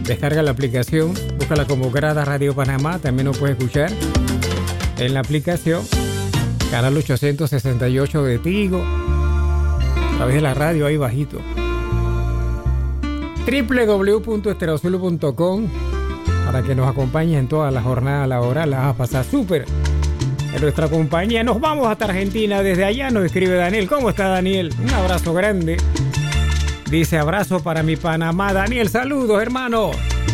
Descarga la aplicación, búscala como Grada Radio Panamá. También nos puedes escuchar en la aplicación canal 868 de Tigo, a través de la radio ahí bajito. www.estereoazul.com para que nos acompañes en toda la jornada laboral. La vas a pasar súper en nuestra compañía. Nos vamos hasta Argentina. Desde allá nos escribe Daniel. ¿Cómo está, Daniel? Un abrazo grande. Dice: abrazo para mi Panamá. Daniel, saludos, hermano.